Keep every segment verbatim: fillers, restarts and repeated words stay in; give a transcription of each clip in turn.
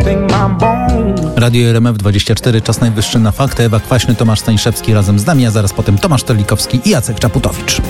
Radio R M F dwadzieścia cztery, czas najwyższy na fakty. Ewa Kwaśny, Tomasz Staniszewski razem z nami, a zaraz potem Tomasz Terlikowski i Jacek Czaputowicz.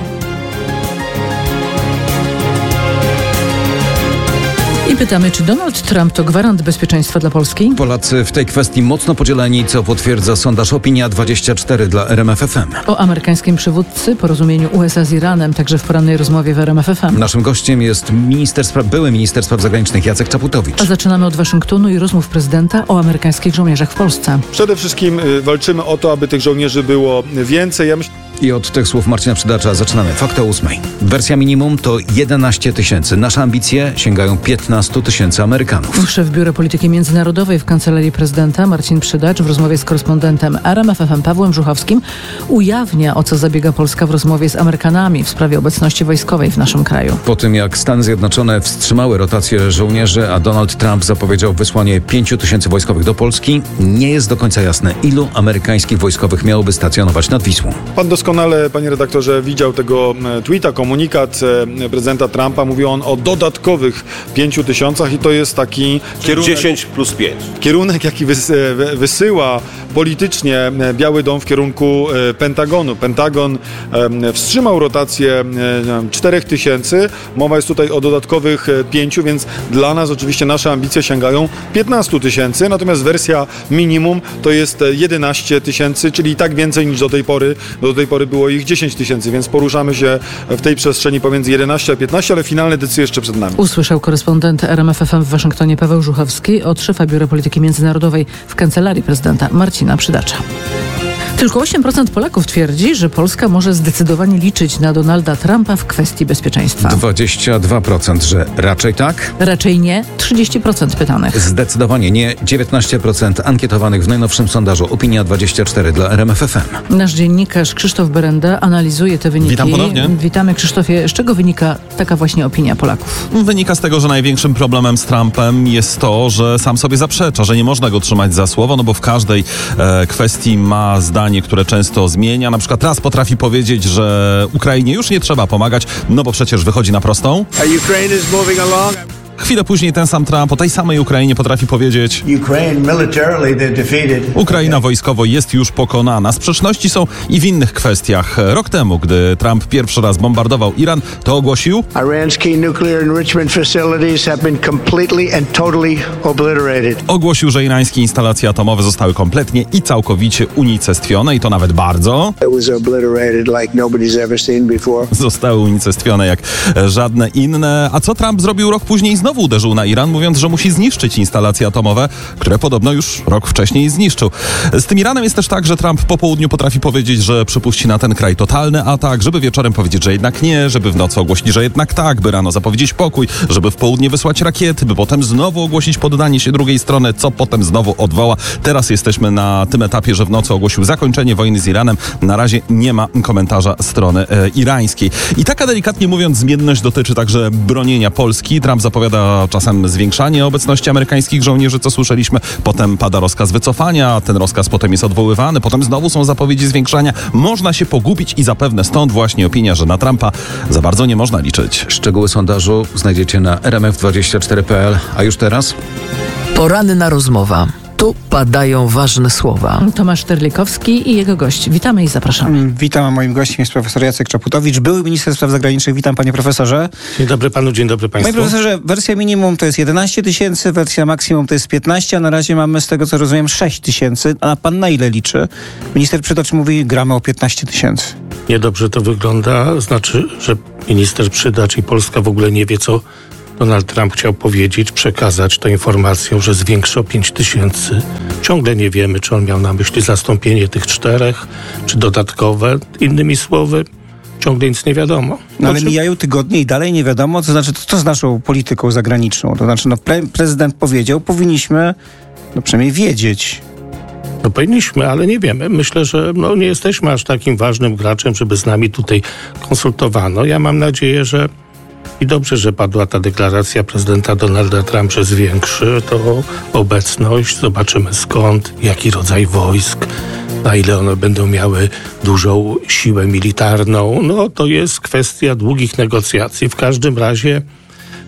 I pytamy, czy Donald Trump to gwarant bezpieczeństwa dla Polski? Polacy w tej kwestii mocno podzieleni, co potwierdza sondaż Opinia dwadzieścia cztery dla R M F F M. O amerykańskim przywódcy, porozumieniu U S A z Iranem, także w porannej rozmowie w R M F F M. Naszym gościem jest minister spraw, były minister spraw zagranicznych Jacek Czaputowicz. A zaczynamy od Waszyngtonu i rozmów prezydenta o amerykańskich żołnierzach w Polsce. Przede wszystkim walczymy o to, aby tych żołnierzy było więcej. Ja myślę... I od tych słów Marcina Przydacza zaczynamy. Fakty o ósmej. Wersja minimum to jedenaście tysięcy. Nasze ambicje sięgają piętnaście tysięcy Amerykanów. Szef Biura Polityki Międzynarodowej w Kancelarii Prezydenta Marcin Przydacz w rozmowie z korespondentem R M F F M Pawłem Żuchowskim ujawnia, o co zabiega Polska w rozmowie z Amerykanami w sprawie obecności wojskowej w naszym kraju. Po tym, jak Stany Zjednoczone wstrzymały rotację żołnierzy, a Donald Trump zapowiedział wysłanie pięciu tysięcy wojskowych do Polski, nie jest do końca jasne, ilu amerykańskich wojskowych miałoby stacjonować nad Wisłą. Pan doskonale, panie redaktorze, widział tego tweeta, komunikat prezydenta Trumpa. Mówi on o dodatkowych pięciu tysiącach i to jest taki kierunek, dziesięć plus pięć. Kierunek, jaki wysyła politycznie Biały Dom w kierunku Pentagonu. Pentagon wstrzymał rotację czterech tysięcy. Mowa jest tutaj o dodatkowych pięciu, więc dla nas oczywiście nasze ambicje sięgają piętnastu tysięcy, natomiast wersja minimum to jest jedenaście tysięcy, czyli i tak więcej niż do tej pory. Do tej pory było ich dziesięć tysięcy, więc poruszamy się w tej przestrzeni pomiędzy jedenaście a piętnaście, ale finalne decyzje jeszcze przed nami. Usłyszał korespondent R M F F M w Waszyngtonie Paweł Żuchowski od szefa Biura Polityki Międzynarodowej w Kancelarii Prezydenta Marcina Przydacza. Tylko osiem procent Polaków twierdzi, że Polska może zdecydowanie liczyć na Donalda Trumpa w kwestii bezpieczeństwa. dwadzieścia dwa procent, że raczej tak? Raczej nie, trzydzieści procent pytanych. Zdecydowanie nie, dziewiętnaście procent ankietowanych w najnowszym sondażu Opinia dwadzieścia cztery dla R M F F M. Nasz dziennikarz Krzysztof Berenda analizuje te wyniki. Witam ponownie. Witamy, Krzysztofie. Z czego wynika taka właśnie opinia Polaków? Wynika z tego, że największym problemem z Trumpem jest to, że sam sobie zaprzecza, że nie można go trzymać za słowo, no bo w każdej e, kwestii ma zdanie, które często zmienia. Na przykład raz potrafi powiedzieć, że Ukrainie już nie trzeba pomagać, no bo przecież wychodzi na prostą. Chwilę później ten sam Trump o tej samej Ukrainie potrafi powiedzieć: Ukraina wojskowo jest już pokonana. Sprzeczności są i w innych kwestiach. Rok temu, gdy Trump pierwszy raz bombardował Iran, to ogłosił: Ogłosił, że irańskie instalacje atomowe zostały kompletnie i całkowicie unicestwione i to nawet bardzo. Zostały unicestwione jak żadne inne. A co Trump zrobił rok później? Znowu uderzył na Iran, mówiąc, że musi zniszczyć instalacje atomowe, które podobno już rok wcześniej zniszczył. Z tym Iranem jest też tak, że Trump po południu potrafi powiedzieć, że przypuści na ten kraj totalny atak, żeby wieczorem powiedzieć, że jednak nie, żeby w nocy ogłosić, że jednak tak, by rano zapowiedzieć pokój, żeby w południe wysłać rakiety, by potem znowu ogłosić poddanie się drugiej strony, co potem znowu odwoła. Teraz jesteśmy na tym etapie, że w nocy ogłosił zakończenie wojny z Iranem. Na razie nie ma komentarza strony e, irańskiej. I taka delikatnie mówiąc zmienność dotyczy także bronienia Polski. Trump zapowiada czasem zwiększanie obecności amerykańskich żołnierzy, co słyszeliśmy. Potem pada rozkaz wycofania, ten rozkaz potem jest odwoływany, potem znowu są zapowiedzi zwiększania. Można się pogubić i zapewne stąd właśnie opinia, że na Trumpa za bardzo nie można liczyć. Szczegóły sondażu znajdziecie na r m f dwadzieścia cztery kropka p l. A już teraz? Poranna rozmowa. Tu padają ważne słowa. Tomasz Terlikowski i jego gość. Witamy i zapraszamy. Witam, a moim gościem jest profesor Jacek Czaputowicz, były minister spraw zagranicznych. Witam, panie profesorze. Dzień dobry panu, dzień dobry państwu. Panie profesorze, wersja minimum to jest jedenaście tysięcy, wersja maksimum to jest piętnaście, a na razie mamy, z tego co rozumiem, sześć tysięcy. A pan na ile liczy? Minister Przydacz mówi, gramy o piętnaście tysięcy. Niedobrze to wygląda, znaczy, że minister Przydacz i Polska w ogóle nie wie, co Donald Trump chciał powiedzieć, przekazać tę informację, że zwiększy o pięć tysięcy. Ciągle nie wiemy, czy on miał na myśli zastąpienie tych czterech, czy dodatkowe. Innymi słowy, ciągle nic nie wiadomo. No ale mijają tygodnie i dalej nie wiadomo, to znaczy, co z naszą polityką zagraniczną? To znaczy, no pre- prezydent powiedział, powinniśmy no przynajmniej wiedzieć. No powinniśmy, ale nie wiemy. Myślę, że no, nie jesteśmy aż takim ważnym graczem, żeby z nami tutaj konsultowano. Ja mam nadzieję, że i dobrze, że padła ta deklaracja prezydenta Donalda Trumpa, że zwiększy to obecność. Zobaczymy skąd, jaki rodzaj wojsk, na ile one będą miały dużą siłę militarną. No to jest kwestia długich negocjacji. W każdym razie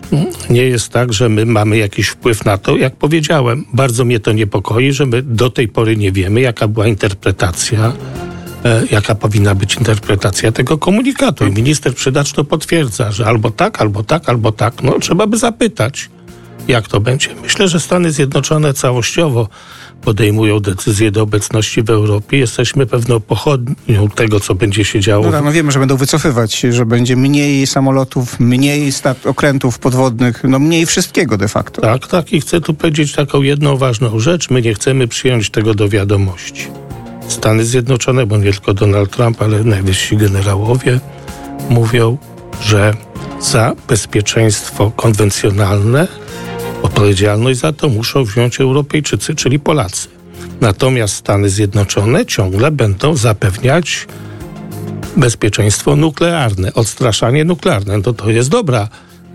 Nie jest tak, że my mamy jakiś wpływ na to. Jak powiedziałem, bardzo mnie to niepokoi, że my do tej pory nie wiemy, jaka była interpretacja, e, jaka powinna być interpretacja tego komunikatu. I minister Przydacz to potwierdza, że albo tak, albo tak, albo tak. No trzeba by zapytać, jak to będzie. Myślę, że Stany Zjednoczone całościowo podejmują decyzje do obecności w Europie. Jesteśmy pewną pochodnią tego, co będzie się działo. No, tak, no wiemy, że będą wycofywać, że będzie mniej samolotów, mniej stat- okrętów podwodnych, no mniej wszystkiego de facto. Tak, tak. I chcę tu powiedzieć taką jedną ważną rzecz. My nie chcemy przyjąć tego do wiadomości. Stany Zjednoczone, bo nie tylko Donald Trump, ale najwyżsi generałowie mówią, że za bezpieczeństwo konwencjonalne odpowiedzialność za to muszą wziąć Europejczycy, czyli Polacy. Natomiast Stany Zjednoczone ciągle będą zapewniać bezpieczeństwo nuklearne, odstraszanie nuklearne. To, to jest dobra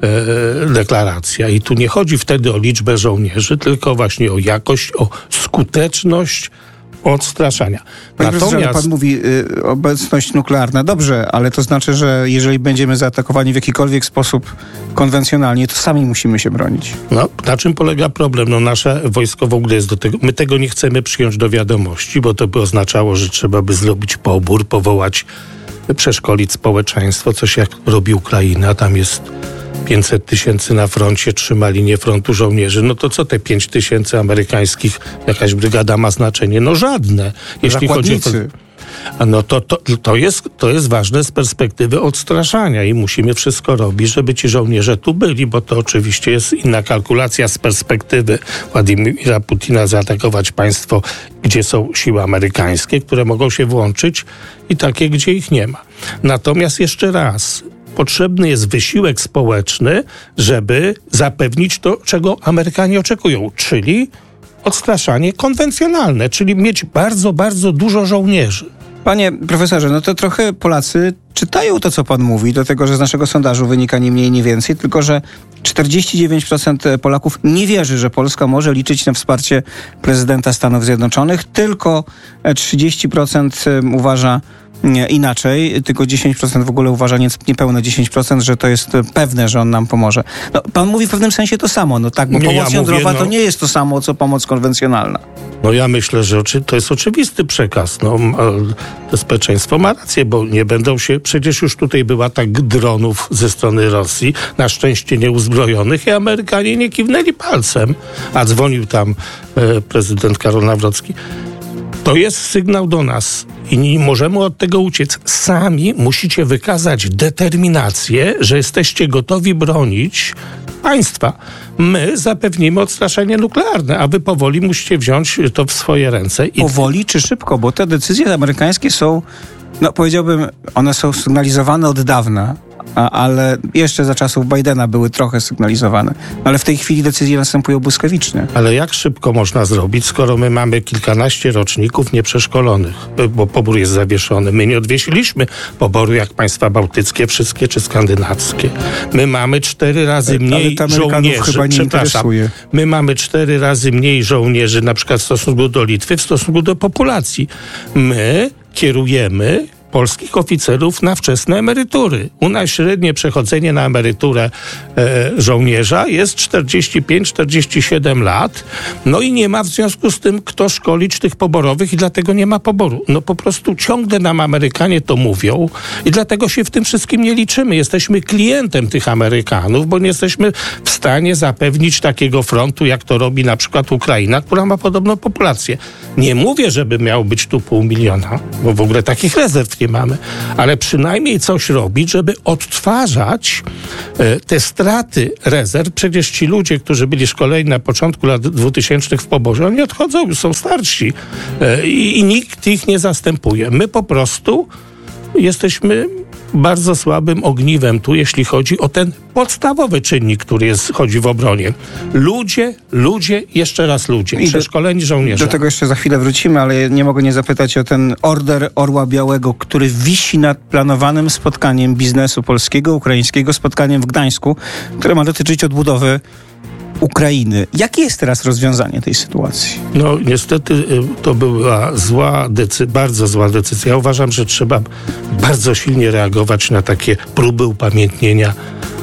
e, deklaracja. I tu nie chodzi wtedy o liczbę żołnierzy, tylko właśnie o jakość, o skuteczność odstraszania. Panie profesorze, Natomiast pan mówi y, obecność nuklearna. Dobrze, ale to znaczy, że jeżeli będziemy zaatakowani w jakikolwiek sposób konwencjonalnie, to sami musimy się bronić. No, na czym polega problem? No, nasze wojsko w ogóle jest do tego. My tego nie chcemy przyjąć do wiadomości, bo to by oznaczało, że trzeba by zrobić pobór, powołać, przeszkolić społeczeństwo, coś jak robi Ukraina. Tam jest pięćset tysięcy na froncie, trzyma linię frontu żołnierzy. No to co te pięć tysięcy amerykańskich, jakaś brygada ma znaczenie? No żadne. Jeśli chodzi o to, a no to, to, to, jest, to jest ważne z perspektywy odstraszania i musimy wszystko robić, żeby ci żołnierze tu byli, bo to oczywiście jest inna kalkulacja z perspektywy Władimira Putina zaatakować państwo, gdzie są siły amerykańskie, które mogą się włączyć i takie, gdzie ich nie ma. Natomiast jeszcze raz, potrzebny jest wysiłek społeczny, żeby zapewnić to, czego Amerykanie oczekują, czyli odstraszanie konwencjonalne, czyli mieć bardzo, bardzo dużo żołnierzy. Panie profesorze, no to trochę Polacy czytają to, co pan mówi, dlatego że z naszego sondażu wynika nie mniej, nie więcej, tylko że czterdzieści dziewięć procent Polaków nie wierzy, że Polska może liczyć na wsparcie prezydenta Stanów Zjednoczonych, tylko trzydzieści procent uważa nie, inaczej, tylko dziesięć procent w ogóle uważa, nie, niespełna dziesięć procent, że to jest pewne, że on nam pomoże. No, pan mówi w pewnym sensie to samo, no tak, bo nie, pomoc ja jądrowa mówię, no, to nie jest to samo, co pomoc konwencjonalna. No ja myślę, że to jest oczywisty przekaz. No, bezpieczeństwo ma rację, bo nie będą się, przecież już tutaj był atak dronów ze strony Rosji, na szczęście nieuzbrojonych i Amerykanie nie kiwnęli palcem, a dzwonił tam e, prezydent Karol Nawrocki. To jest sygnał do nas i nie możemy od tego uciec. Sami musicie wykazać determinację, że jesteście gotowi bronić państwa. My zapewnimy odstraszenie nuklearne, a wy powoli musicie wziąć to w swoje ręce. I powoli czy szybko? Bo te decyzje amerykańskie są, no powiedziałbym, one są sygnalizowane od dawna, a, ale jeszcze za czasów Bidena były trochę sygnalizowane. Ale w tej chwili decyzje następują błyskawicznie. Ale jak szybko można zrobić, skoro my mamy kilkanaście roczników nieprzeszkolonych, bo pobór jest zawieszony. My nie odwiesiliśmy poboru jak państwa bałtyckie, wszystkie czy skandynawskie. My mamy cztery razy mniej żołnierzy. Chyba nie interesuje. My mamy cztery razy mniej żołnierzy, na przykład w stosunku do Litwy, w stosunku do populacji. My kierujemy polskich oficerów na wczesne emerytury. U nas średnie przechodzenie na emeryturę e, żołnierza jest czterdzieści pięć czterdzieści siedem lat. No i nie ma w związku z tym kto szkolić tych poborowych i dlatego nie ma poboru. No po prostu ciągle nam Amerykanie to mówią i dlatego się w tym wszystkim nie liczymy. Jesteśmy klientem tych Amerykanów, bo nie jesteśmy w stanie zapewnić takiego frontu, jak to robi na przykład Ukraina, która ma podobną populację. Nie mówię, żeby miało być tu pół miliona, bo w ogóle takich rezerw nie mamy, ale przynajmniej coś robić, żeby odtwarzać e, te straty rezerw. Przecież ci ludzie, którzy byli szkoleni na początku lat dwutysięcznych w poborze, oni odchodzą, już są starsi e, i, i nikt ich nie zastępuje. My po prostu jesteśmy bardzo słabym ogniwem tu, jeśli chodzi o ten podstawowy czynnik, który jest, chodzi w obronie. Ludzie, ludzie, jeszcze raz ludzie. I przeszkoleni żołnierze. Do tego jeszcze za chwilę wrócimy, ale nie mogę nie zapytać o ten order Orła Białego, który wisi nad planowanym spotkaniem biznesu polskiego, ukraińskiego, spotkaniem w Gdańsku, które ma dotyczyć odbudowy Ukrainy. Jakie jest teraz rozwiązanie tej sytuacji? No niestety to była zła decyzja, bardzo zła decyzja. Ja uważam, że trzeba bardzo silnie reagować na takie próby upamiętnienia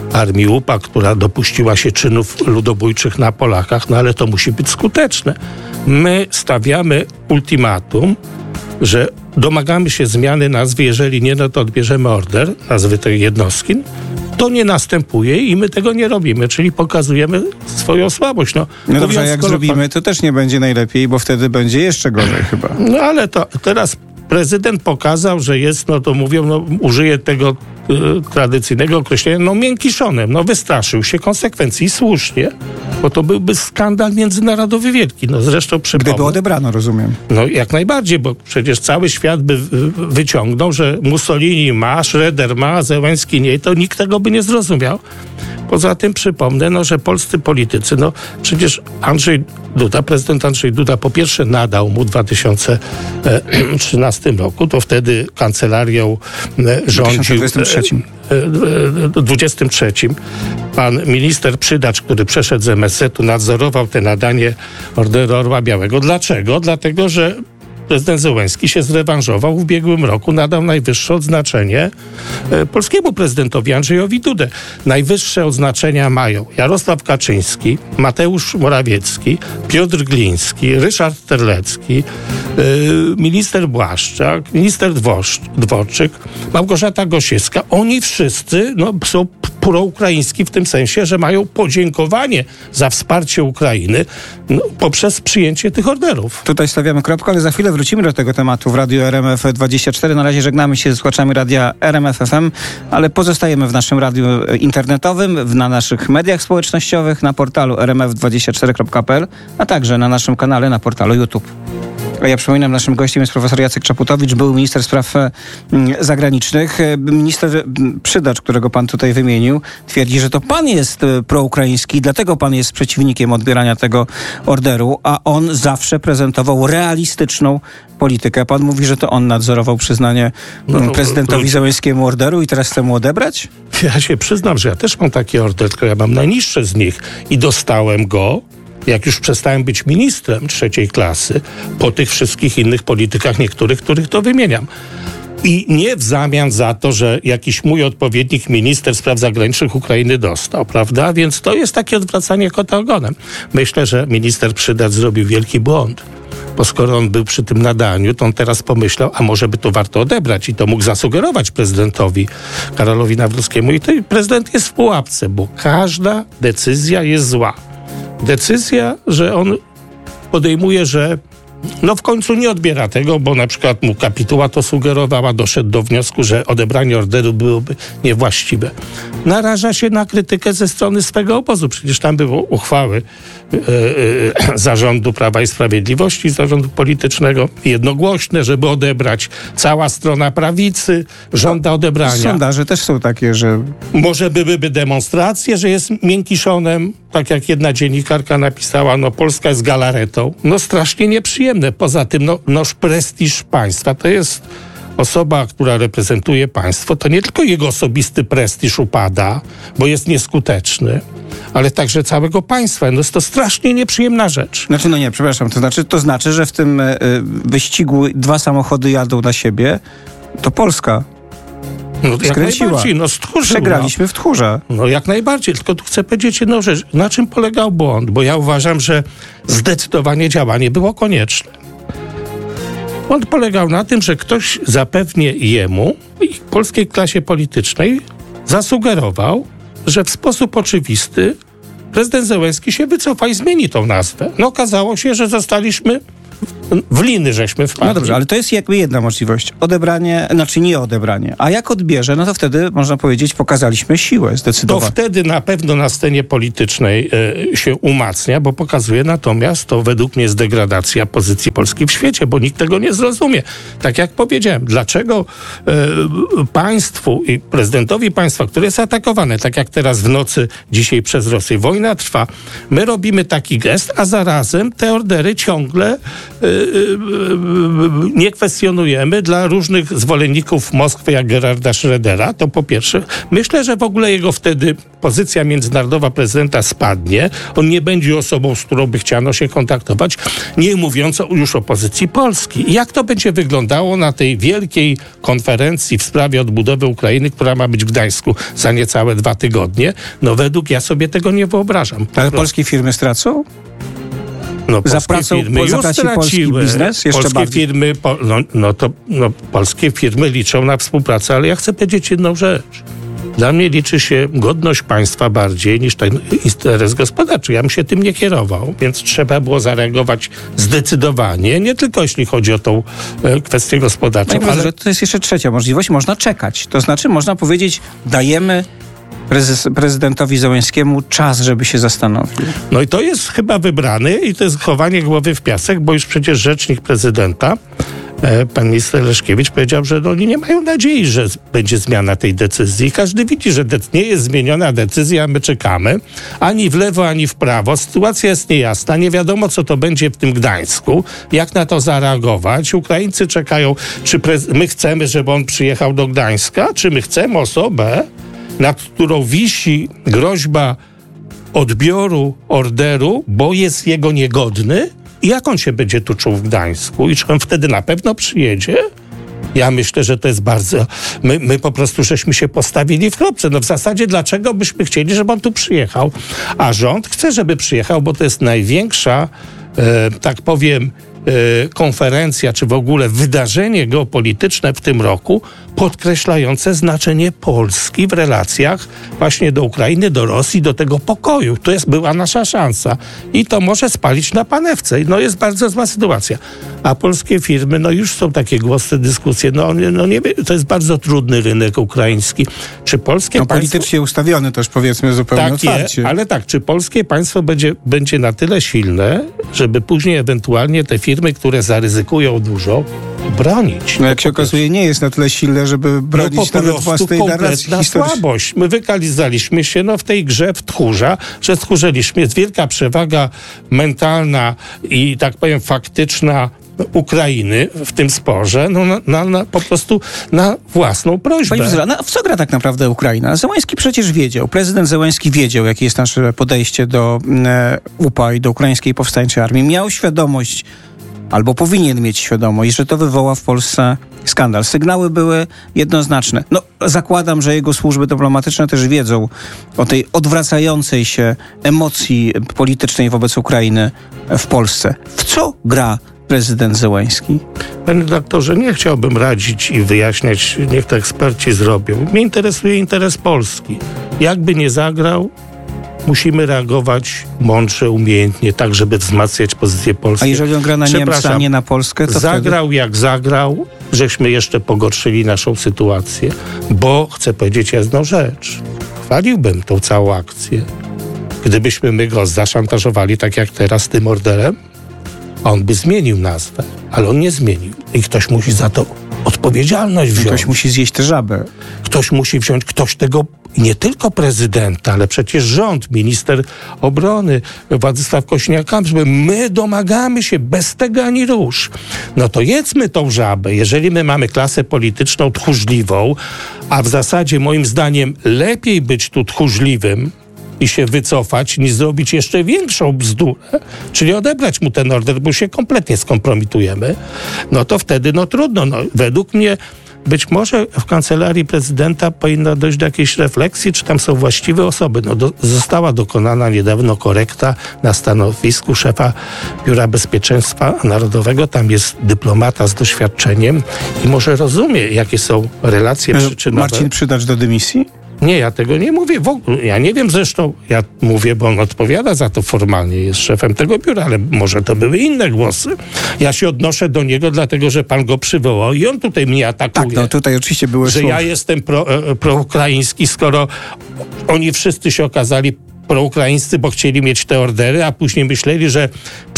armii U P A, która dopuściła się czynów ludobójczych na Polakach, no ale to musi być skuteczne. My stawiamy ultimatum, że domagamy się zmiany nazwy, jeżeli nie, no to odbierzemy order nazwy tej jednostki. To nie następuje i my tego nie robimy, czyli pokazujemy swoją słabość. No, no dobrze, a jak zrobimy, to też nie będzie najlepiej, bo wtedy będzie jeszcze gorzej chyba. No ale to teraz prezydent pokazał, że jest, no to mówią, no użyję tego y, tradycyjnego określenia, no miękiszonem, no wystraszył się konsekwencji i słusznie, bo to byłby skandal międzynarodowy wielki. No zresztą przypomnę. Gdyby odebrano, rozumiem. No jak najbardziej, bo przecież cały świat by wyciągnął, że Mussolini ma, Schroeder ma, Zełenski nie, to nikt tego by nie zrozumiał. Poza tym przypomnę, no, że polscy politycy, no przecież Andrzej Duda, prezydent Andrzej Duda po pierwsze nadał mu w dwa tysiące trzynastym roku, to wtedy kancelarią rządził... W dwa tysiące dwudziestym trzecim. dwudziestym trzecim pan minister Przydacz, który przeszedł z M S Z-u, nadzorował te nadanie Orderu Orła Białego. Dlaczego? Dlatego, że prezydent Zełenski się zrewanżował w ubiegłym roku, nadał najwyższe odznaczenie e, polskiemu prezydentowi Andrzejowi Dudę. Najwyższe odznaczenia mają Jarosław Kaczyński, Mateusz Morawiecki, Piotr Gliński, Ryszard Terlecki, e, minister Błaszczak, minister Dworz, Dworczyk, Małgorzata Gosiewska. Oni wszyscy no, są proukraiński w tym sensie, że mają podziękowanie za wsparcie Ukrainy no, poprzez przyjęcie tych orderów. Tutaj stawiamy kropkę, ale za chwilę wrócimy do tego tematu w Radiu R M F dwadzieścia cztery. Na razie żegnamy się z słuchaczami Radia R M F F M, ale pozostajemy w naszym radiu internetowym, na naszych mediach społecznościowych, na portalu r m f dwadzieścia cztery kropka p l, a także na naszym kanale na portalu YouTube. A ja przypominam, naszym gościem jest profesor Jacek Czaputowicz, były minister spraw zagranicznych. Minister Przydacz, którego pan tutaj wymienił, twierdzi, że to pan jest proukraiński, dlatego pan jest przeciwnikiem odbierania tego orderu, a on zawsze prezentował realistyczną politykę. Pan mówi, że to on nadzorował przyznanie no, prezydentowi no, Zełenskiemu orderu i teraz chce mu odebrać? Ja się przyznam, że ja też mam taki order, tylko ja mam najniższy z nich i dostałem go, jak już przestałem być ministrem trzeciej klasy, po tych wszystkich innych politykach niektórych, których to wymieniam. I nie w zamian za to, że jakiś mój odpowiednik, minister spraw zagranicznych Ukrainy dostał, prawda? Więc to jest takie odwracanie kota ogonem. Myślę, że minister Przydacz zrobił wielki błąd. Bo skoro on był przy tym nadaniu, to on teraz pomyślał, a może by to warto odebrać i to mógł zasugerować prezydentowi Karolowi Nawrockiemu. I ten prezydent jest w pułapce, bo każda decyzja jest zła. Decyzja, że on podejmuje, że no w końcu nie odbiera tego, bo na przykład mu kapituła to sugerowała, doszedł do wniosku, że odebranie orderu byłoby niewłaściwe. Naraża się na krytykę ze strony swego obozu. Przecież tam były uchwały yy, yy, zarządu Prawa i Sprawiedliwości, zarządu politycznego, jednogłośne, żeby odebrać. Cała strona prawicy żąda odebrania. Sondaże też są takie, że... Może byłyby demonstracje, że jest miękiszonem, tak jak jedna dziennikarka napisała, no Polska jest galaretą. No strasznie nieprzyjemne. Poza tym, no, noż prestiż państwa to jest osoba, która reprezentuje państwo, to nie tylko jego osobisty prestiż upada, bo jest nieskuteczny, ale także całego państwa. No jest to strasznie nieprzyjemna rzecz. Znaczy, no nie, przepraszam, to znaczy, to znaczy, że w tym y, wyścigu dwa samochody jadą na siebie, to Polska no, jak skręciła. najbardziej, no stchórzył. Przegraliśmy w tchórze. No jak najbardziej, tylko tu chcę powiedzieć jedną rzecz. Na czym polegał błąd? Bo ja uważam, że zdecydowanie działanie było konieczne. Błąd polegał na tym, że ktoś zapewnie jemu i polskiej klasie politycznej zasugerował, że w sposób oczywisty prezydent Zełenski się wycofa i zmieni tą nazwę. No okazało się, że zostaliśmy w liny, żeśmy wpadli. No dobrze, ale to jest jakby jedna możliwość. Odebranie, znaczy nie odebranie. A jak odbierze, no to wtedy, można powiedzieć, pokazaliśmy siłę zdecydowanie. To wtedy na pewno na scenie politycznej e, się umacnia, bo pokazuje natomiast, to według mnie jest degradacja pozycji Polski w świecie, bo nikt tego nie zrozumie. Tak jak powiedziałem, dlaczego e, państwu i prezydentowi państwa, które jest atakowane, tak jak teraz w nocy dzisiaj przez Rosję, wojna trwa, my robimy taki gest, a zarazem te ordery ciągle e, yy, nie kwestionujemy dla różnych zwolenników Moskwy, jak Gerarda Schrödera, to po pierwsze. Myślę, że w ogóle jego wtedy pozycja międzynarodowa prezydenta spadnie. On nie będzie osobą, z którą by chciano się kontaktować, nie mówiąc już o pozycji Polski. I jak to będzie wyglądało na tej wielkiej konferencji w sprawie odbudowy Ukrainy, która ma być w Gdańsku za niecałe dwa tygodnie? No według ja sobie tego nie wyobrażam. Ale polskie firmy stracą? No, za pracą firmy już zatraci polski biznes? Jeszcze polskie bardziej. firmy, po, no, no to no, polskie firmy liczą na współpracę, ale ja chcę powiedzieć jedną rzecz. Dla mnie liczy się godność państwa bardziej niż ten interes gospodarczy. Ja bym się tym nie kierował, więc trzeba było zareagować zdecydowanie, nie tylko jeśli chodzi o tą e, kwestię gospodarczą. No ale że to jest jeszcze trzecia możliwość. Można czekać. To znaczy można powiedzieć, dajemy prezes, prezydentowi Zełenskiemu czas, żeby się zastanowił. No i to jest chyba wybrany i to jest chowanie głowy w piasek, bo już przecież rzecznik prezydenta, pan minister Leszkiewicz powiedział, że oni nie mają nadziei, że będzie zmiana tej decyzji. I każdy widzi, że de- nie jest zmieniona decyzja, my czekamy ani w lewo, ani w prawo. Sytuacja jest niejasna, nie wiadomo, co to będzie w tym Gdańsku, jak na to zareagować. Ukraińcy czekają, czy prez- my chcemy, żeby on przyjechał do Gdańska, czy my chcemy osobę, nad którą wisi groźba odbioru orderu, bo jest jego niegodny. I jak on się będzie tu czuł w Gdańsku? I czy on wtedy na pewno przyjedzie? Ja myślę, że to jest bardzo... My, my po prostu żeśmy się postawili w kropce. No w zasadzie dlaczego byśmy chcieli, żeby on tu przyjechał? A rząd chce, żeby przyjechał, bo to jest największa, e, tak powiem, e, konferencja, czy w ogóle wydarzenie geopolityczne w tym roku, podkreślające znaczenie Polski w relacjach właśnie do Ukrainy, do Rosji, do tego pokoju. To jest, była nasza szansa. I to może spalić na panewce. No jest bardzo zła sytuacja. A polskie firmy, no już są takie głosy, dyskusje. No, no nie wiem, to jest bardzo trudny rynek ukraiński. Czy polskie no, państwo... politycznie ustawiony też, powiedzmy, zupełnie tak otwarcie. Je, ale tak, czy polskie państwo będzie, będzie na tyle silne, żeby później ewentualnie te firmy, które zaryzykują dużo, bronić? No jak się okazuje, nie jest na tyle silne, żeby bronić no po nawet prostu własnej narracji kompletna historycznej. słabość. My wykalizaliśmy się no, w tej grze w tchórza, że tchórzyliśmy. Jest wielka przewaga mentalna i tak powiem faktyczna Ukrainy w tym sporze, no na, na, na, po prostu na własną prośbę. Panie profesorze, no w co gra tak naprawdę Ukraina? Zełenski przecież wiedział, prezydent Zełenski wiedział, jakie jest nasze podejście do e, U P A i do Ukraińskiej Powstańczej Armii. Miał świadomość, albo powinien mieć świadomość, że to wywoła w Polsce skandal. Sygnały były jednoznaczne. No, zakładam, że jego służby dyplomatyczne też wiedzą o tej odwracającej się emocji politycznej wobec Ukrainy w Polsce. W co gra prezydent Zełenski? Panie doktorze, nie chciałbym radzić i wyjaśniać, niech to eksperci zrobią. Mnie interesuje interes Polski. Jakby nie zagrał, musimy reagować mądrze, umiejętnie, tak, żeby wzmacniać pozycję Polski. A jeżeli on gra na Niemcy, a nie na Polskę, to zagrał wtedy... jak zagrał, żeśmy jeszcze pogorszyli naszą sytuację, bo chcę powiedzieć jedną rzecz. Chwaliłbym tą całą akcję. Gdybyśmy my go zaszantażowali tak jak teraz tym orderem, a on by zmienił nazwę, ale on nie zmienił. I ktoś musi za to odpowiedzialność wziąć. Ktoś musi zjeść tę żabę. Ktoś musi wziąć, ktoś tego, nie tylko prezydenta, ale przecież rząd, minister obrony, Władysław Kośniak-Kamysz, my domagamy się bez tego ani rusz. No to jedzmy tą żabę. Jeżeli my mamy klasę polityczną tchórzliwą, a w zasadzie moim zdaniem lepiej być tu tchórzliwym i się wycofać, niż zrobić jeszcze większą bzdurę, czyli odebrać mu ten order, bo się kompletnie skompromitujemy, no to wtedy no trudno. No, według mnie być może w kancelarii prezydenta powinno dojść do jakiejś refleksji, czy tam są właściwe osoby. No, do, została dokonana niedawno korekta na stanowisku szefa Biura Bezpieczeństwa Narodowego. Tam jest dyplomata z doświadczeniem i może rozumie, jakie są relacje przyczynowe. Marcin Przydacz do dymisji? Nie, ja tego nie mówię w ogóle. Ja nie wiem zresztą, ja mówię, bo on odpowiada za to formalnie, jest szefem tego biura, ale może to były inne głosy. Ja się odnoszę do niego, dlatego że pan go przywołał i on tutaj mnie atakuje. Tak, no tutaj oczywiście były Że słowa. ja jestem pro, e, proukraiński, skoro oni wszyscy się okazali proukraińscy, bo chcieli mieć te ordery, a później myśleli, że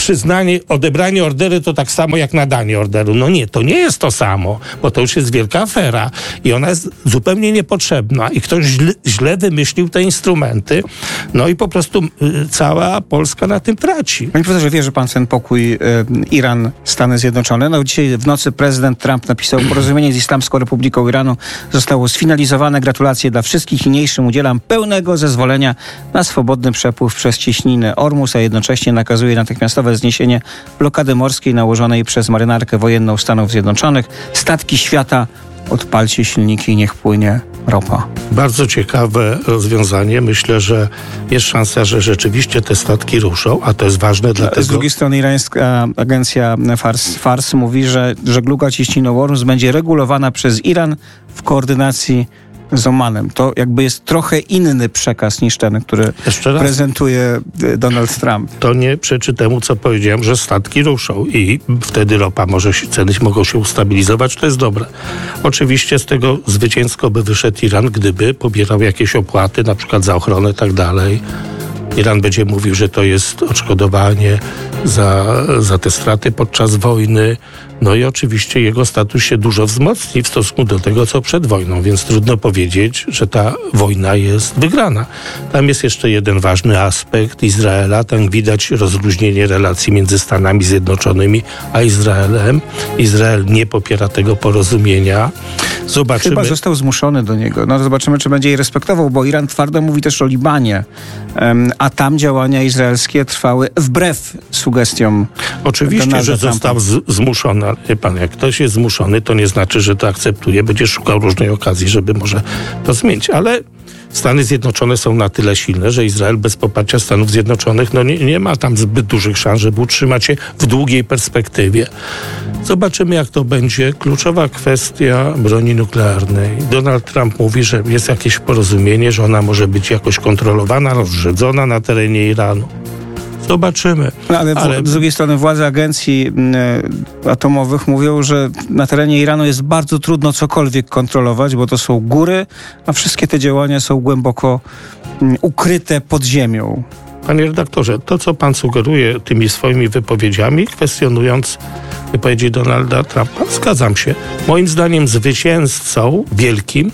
przyznanie, odebranie orderu to tak samo jak nadanie orderu. No nie, to nie jest to samo, bo to już jest wielka afera i ona jest zupełnie niepotrzebna i ktoś źle, źle wymyślił te instrumenty, no i po prostu y, cała Polska na tym traci. Panie profesorze, wierzy pan w ten pokój y, Iran, Stany Zjednoczone? No dzisiaj w nocy prezydent Trump napisał: porozumienie z Islamską Republiką Iranu zostało sfinalizowane. Gratulacje dla wszystkich. Niniejszym udzielam pełnego zezwolenia na swobodny przepływ przez cieśninę Ormus, a jednocześnie nakazuje natychmiastowe zniesienie blokady morskiej nałożonej przez marynarkę wojenną Stanów Zjednoczonych. Statki świata, odpalcie silniki i niech płynie ropa. Bardzo ciekawe rozwiązanie. Myślę, że jest szansa, że rzeczywiście te statki ruszą, a to jest ważne dlatego... Z drugiej strony irańska agencja Fars, Fars mówi, że żegluga cieśniną Ormus będzie regulowana przez Iran w koordynacji z Omanem. To jakby jest trochę inny przekaz niż ten, który prezentuje Donald Trump. To nie przeczy temu, co powiedziałem, że statki ruszą i wtedy ropa może się, ceny mogą się ustabilizować. To jest dobre. Oczywiście z tego zwycięsko by wyszedł Iran, gdyby pobierał jakieś opłaty, na przykład za ochronę i tak dalej. Iran będzie mówił, że to jest odszkodowanie za, za te straty podczas wojny. No i oczywiście jego status się dużo wzmocni w stosunku do tego, co przed wojną, więc trudno powiedzieć, że ta wojna jest wygrana. Tam jest jeszcze jeden ważny aspekt Izraela. Tam widać rozluźnienie relacji między Stanami Zjednoczonymi a Izraelem. Izrael nie popiera tego porozumienia. Zobaczymy. Chyba został zmuszony do niego. No zobaczymy, czy będzie jej respektował, bo Iran twardo mówi też o Libanie, um, a tam działania izraelskie trwały wbrew sugestiom Oczywiście, Donalda że Trumpa. został z, zmuszony. Wie pan, jak ktoś jest zmuszony, to nie znaczy, że to akceptuje. Będzie szukał różnej okazji, żeby może to zmienić. Ale Stany Zjednoczone są na tyle silne, że Izrael bez poparcia Stanów Zjednoczonych no nie, nie ma tam zbyt dużych szans, żeby utrzymać się w długiej perspektywie. Zobaczymy, jak to będzie. Kluczowa kwestia broni nuklearnej. Donald Trump mówi, że jest jakieś porozumienie, że ona może być jakoś kontrolowana, rozrzedzona na terenie Iranu. Zobaczymy. No, ale, ale z drugiej strony władze agencji y, atomowych mówią, że na terenie Iranu jest bardzo trudno cokolwiek kontrolować, bo to są góry, a wszystkie te działania są głęboko y, ukryte pod ziemią. Panie redaktorze, to co pan sugeruje tymi swoimi wypowiedziami, kwestionując wypowiedzi Donalda Trumpa, zgadzam się. Moim zdaniem zwycięzcą wielkim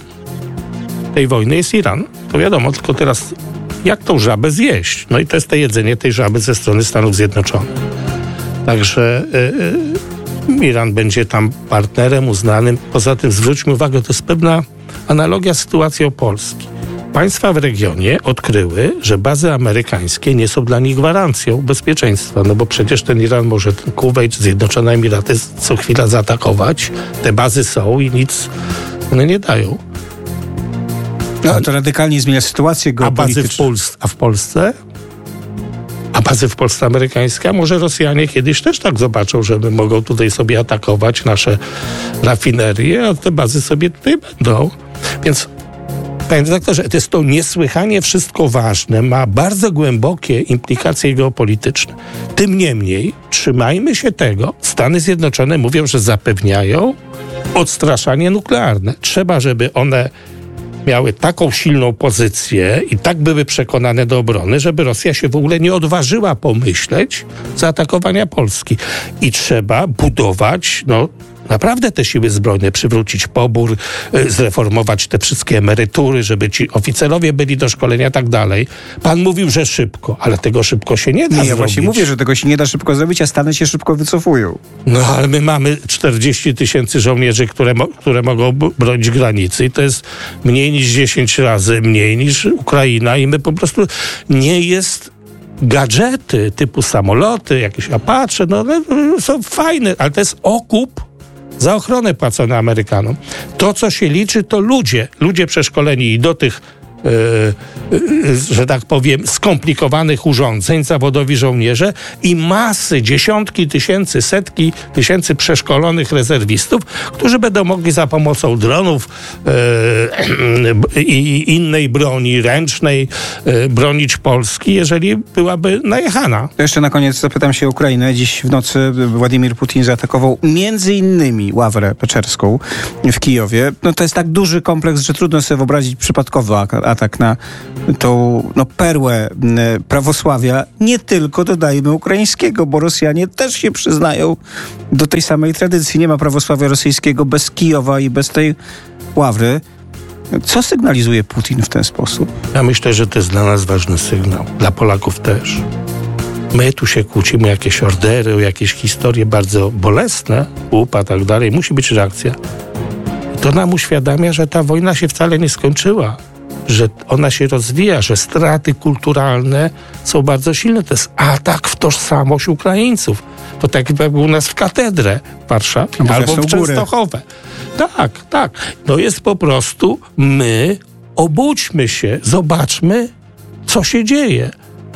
tej wojny jest Iran. To wiadomo, tylko teraz jak tą żabę zjeść? No i to jest to jedzenie tej żaby ze strony Stanów Zjednoczonych. Także yy, Iran będzie tam partnerem uznanym. Poza tym zwróćmy uwagę, to jest pewna analogia z sytuacją Polski. Państwa w regionie odkryły, że bazy amerykańskie nie są dla nich gwarancją bezpieczeństwa, no bo przecież ten Iran może ten Kuwejt, Zjednoczone Emiraty co chwila zaatakować. Te bazy są i nic one nie dają. No, to radykalnie zmienia sytuację geopolityczną. A bazy w, Pols- a w Polsce? A bazy w Polsce amerykańskie? A może Rosjanie kiedyś też tak zobaczą, że my mogą tutaj sobie atakować nasze rafinerie, a te bazy sobie tutaj będą. Więc, panie redaktorze, to jest to niesłychanie wszystko ważne, ma bardzo głębokie implikacje geopolityczne. Tym niemniej, trzymajmy się tego. Stany Zjednoczone mówią, że zapewniają odstraszanie nuklearne. Trzeba, żeby one miały taką silną pozycję i tak były przekonane do obrony, żeby Rosja się w ogóle nie odważyła pomyśleć zaatakowania Polski. I trzeba budować, no, naprawdę te siły zbrojne, przywrócić pobór, y, zreformować te wszystkie emerytury, żeby ci oficerowie byli do szkolenia i tak dalej. Pan mówił, że szybko, ale tego szybko się nie da nie, zrobić. Ja właśnie mówię, że tego się nie da szybko zrobić, a Stany się szybko wycofują. No ale my mamy czterdzieści tysięcy żołnierzy, które, mo- które mogą b- bronić granicy i to jest mniej niż dziesięć razy mniej niż Ukraina i my po prostu nie jest... Gadżety typu samoloty, jakieś Apache, no one są fajne, ale to jest okup za ochronę płacone Amerykanom. To, co się liczy, to ludzie. Ludzie przeszkoleni i do tych, yy, yy, że tak powiem, skomplikowanych urządzeń, zawodowi żołnierze i masy, dziesiątki tysięcy, setki tysięcy przeszkolonych rezerwistów, którzy będą mogli za pomocą dronów yy, i innej broni ręcznej yy, bronić Polski, jeżeli byłaby najechana. To jeszcze na koniec zapytam się o Ukrainę. Dziś w nocy Władimir Putin zaatakował między innymi Ławrę Peczerską w Kijowie. No to jest tak duży kompleks, że trudno sobie wyobrazić przypadkowy atak na tą no, perłę prawosławia, nie tylko dodajmy ukraińskiego, bo Rosjanie też się przyznają do tej samej tradycji. Nie ma prawosławia rosyjskiego bez Kijowa i bez tej ławry. Co sygnalizuje Putin w ten sposób? Ja myślę, że to jest dla nas ważny sygnał. Dla Polaków też. My tu się kłócimy o jakieś ordery, o jakieś historie bardzo bolesne, łupa, tak dalej. Musi być reakcja. To nam uświadamia, że ta wojna się wcale nie skończyła. Że ona się rozwija, że straty kulturalne są bardzo silne. To jest atak w tożsamość Ukraińców. To tak jak u nas w katedrę w Warszawie no albo w Częstochowie. Tak, tak. No jest po prostu my, obudźmy się, zobaczmy, co się dzieje.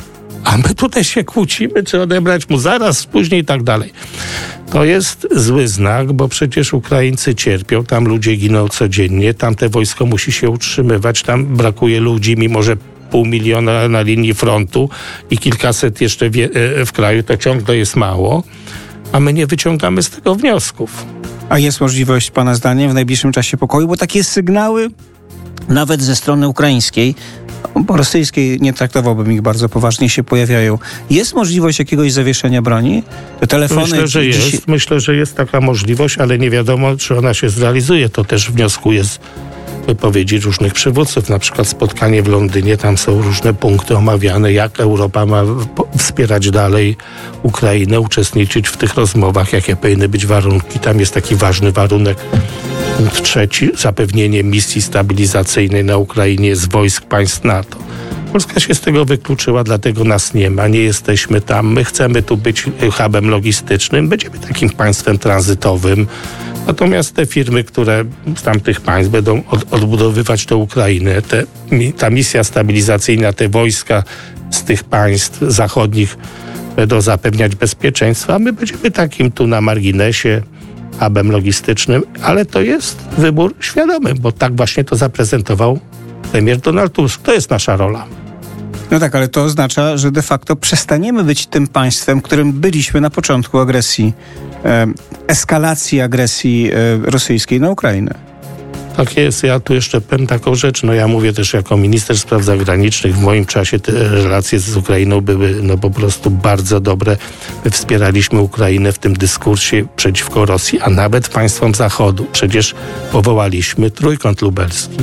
A my tutaj się kłócimy, czy odebrać mu zaraz, później i tak dalej. To jest zły znak, bo przecież Ukraińcy cierpią, tam ludzie giną codziennie, tam te wojsko musi się utrzymywać, tam brakuje ludzi, mimo że pół miliona na linii frontu i kilkaset jeszcze w, w kraju, to ciągle jest mało, a my nie wyciągamy z tego wniosków. A jest możliwość, pana zdaniem, w najbliższym czasie pokoju? Bo takie sygnały nawet ze strony ukraińskiej, bo rosyjskiej nie traktowałbym ich bardzo poważnie, się pojawiają. Jest możliwość jakiegoś zawieszenia broni? Te telefony... Myślę, że jest. Dziś... Myślę, że jest taka możliwość, ale nie wiadomo, czy ona się zrealizuje. To też wnioskuje z wypowiedzi różnych przywódców. Na przykład spotkanie w Londynie, tam są różne punkty omawiane, jak Europa ma wspierać dalej Ukrainę, uczestniczyć w tych rozmowach, jakie powinny być warunki. Tam jest taki ważny warunek. Punkt trzeci, zapewnienie misji stabilizacyjnej na Ukrainie z wojsk państw NATO. Polska się z tego wykluczyła, dlatego nas nie ma, nie jesteśmy tam. My chcemy tu być hubem logistycznym, będziemy takim państwem tranzytowym. Natomiast te firmy, które z tamtych państw będą od, odbudowywać tę Ukrainę, te, ta misja stabilizacyjna, te wojska z tych państw zachodnich będą zapewniać bezpieczeństwo, a my będziemy takim tu na marginesie, hubem logistycznym, ale to jest wybór świadomy, bo tak właśnie to zaprezentował premier Donald Tusk. To jest nasza rola. No tak, ale to oznacza, że de facto przestaniemy być tym państwem, którym byliśmy na początku agresji, e, eskalacji agresji e, rosyjskiej na Ukrainę. Tak jest. Ja tu jeszcze powiem taką rzecz. No ja mówię też jako minister spraw zagranicznych. W moim czasie te relacje z Ukrainą były no po prostu bardzo dobre. My wspieraliśmy Ukrainę w tym dyskursie przeciwko Rosji, a nawet państwom Zachodu. Przecież powołaliśmy Trójkąt Lubelski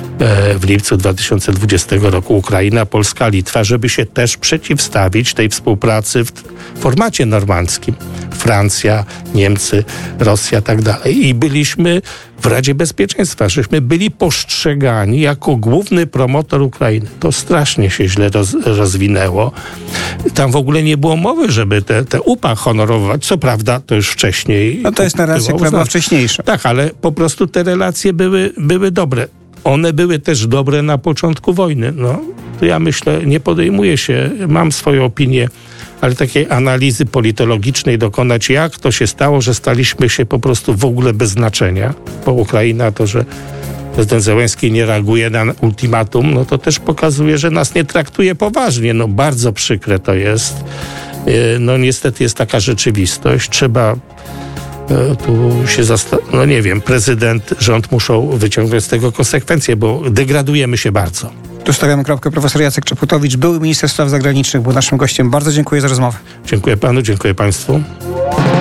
w lipcu dwa tysiące dwudziestego roku. Ukraina, Polska, Litwa, żeby się też przeciwstawić tej współpracy w formacie normandzkim. Francja, Niemcy, Rosja, tak dalej. I byliśmy w Radzie Bezpieczeństwa, żeśmy byli postrzegani jako główny promotor Ukrainy. To strasznie się źle roz, rozwinęło. Tam w ogóle nie było mowy, żeby te, te U P A honorować. Co prawda, to już wcześniej. No to jest narracja, która była wcześniejsza. Tak, ale po prostu te relacje były, były dobre. One były też dobre na początku wojny. No, to ja myślę, nie podejmuję się, mam swoją opinię, ale takiej analizy politologicznej dokonać, jak to się stało, że staliśmy się po prostu w ogóle bez znaczenia. Bo Ukraina, to, że prezydent Zełenski nie reaguje na ultimatum, no to też pokazuje, że nas nie traktuje poważnie. No bardzo przykre to jest. No niestety jest taka rzeczywistość. Trzeba tu się zastanowić, no nie wiem, prezydent, rząd muszą wyciągnąć z tego konsekwencje, bo degradujemy się bardzo. Tu stawiamy kropkę. Profesor Jacek Czaputowicz, były minister spraw zagranicznych, był naszym gościem. Bardzo dziękuję za rozmowę. Dziękuję panu, dziękuję państwu.